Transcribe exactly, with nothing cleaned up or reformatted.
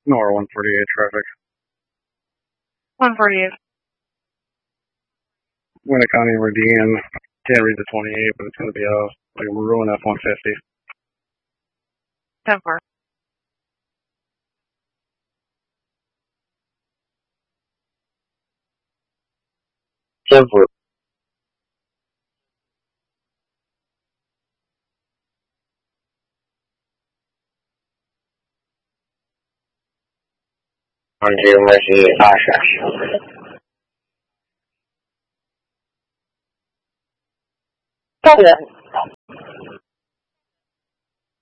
Nor one forty-eight traffic. one forty-eight. Winnick County Meridian. Can't read the twenty-eight, but it's going to be a like a maroon F one fifty. ten four. ten four. On to Mercy Asha. Seven.